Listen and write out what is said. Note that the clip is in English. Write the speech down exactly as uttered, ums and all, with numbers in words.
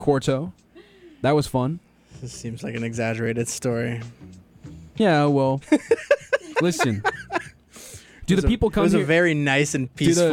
Quarto. That was fun. This seems like an exaggerated story. Yeah, well, listen. Do It was the a- people come It was here? a very nice and Do the- peaceful